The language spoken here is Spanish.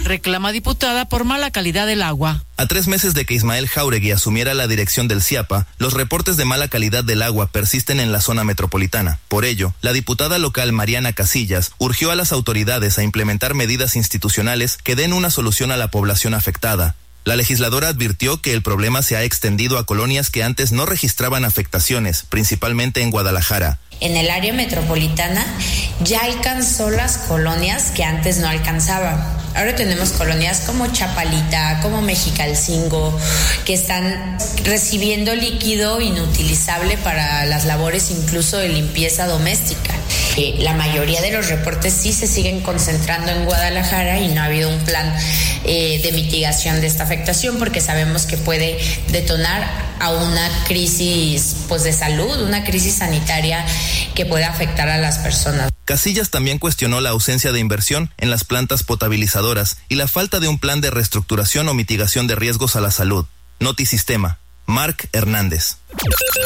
reclama diputada por mala calidad del agua. A 3 meses de que Ismael Jáuregui asumiera la dirección del CIAPA, los reportes de mala calidad del agua persisten en la zona metropolitana. Por ello, la diputada local Mariana Casillas urgió a las autoridades a implementar medidas institucionales que den una solución a la población afectada. La legisladora advirtió que el problema se ha extendido a colonias que antes no registraban afectaciones, principalmente en Guadalajara. En el área metropolitana ya alcanzó las colonias que antes no alcanzaba. Ahora tenemos colonias como Chapalita, como Mexicalcingo, que están recibiendo líquido inutilizable para las labores incluso de limpieza doméstica. La mayoría de los reportes sí se siguen concentrando en Guadalajara y no ha habido un plan de mitigación de esta afectación porque sabemos que puede detonar a una crisis de salud, una crisis sanitaria que puede afectar a las personas. Casillas también cuestionó la ausencia de inversión en las plantas potabilizadoras y la falta de un plan de reestructuración o mitigación de riesgos a la salud. Notisistema, Marc Hernández.